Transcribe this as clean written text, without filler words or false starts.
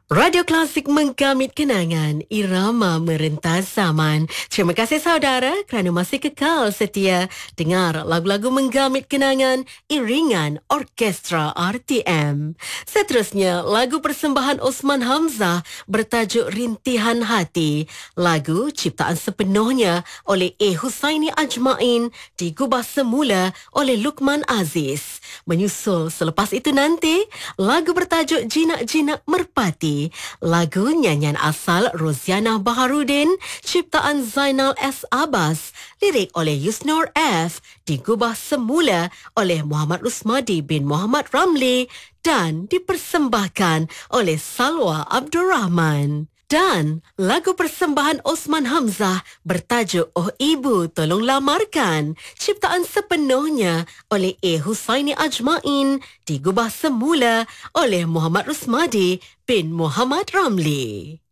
Radio Klasik menggamit kenangan, irama merentas zaman. Terima kasih saudara kerana masih kekal setia dengar lagu-lagu menggamit kenangan iringan Orkestra RTM. Seterusnya, lagu persembahan Osman Hamzah bertajuk Rintihan Hati. Lagu ciptaan sepenuhnya oleh Husaini Ajmain, digubah semula oleh Lukman Aziz. Menyusul selepas itu nanti, lagu bertajuk Jinak-Jinak Merpati. Lagu nyanyian asal Roziana Baharudin, ciptaan Zainal S. Abbas, lirik oleh Yusnor F, digubah semula oleh Muhammad Rusmadi bin Muhammad Ramli dan dipersembahkan oleh Salwa Abdul Rahman. Dan lagu persembahan Osman Hamzah bertajuk Oh Ibu Tolong Lamarkan, ciptaan sepenuhnya oleh Husaini Ajmain, digubah semula oleh Muhammad Rusmadi bin Muhammad Ramli.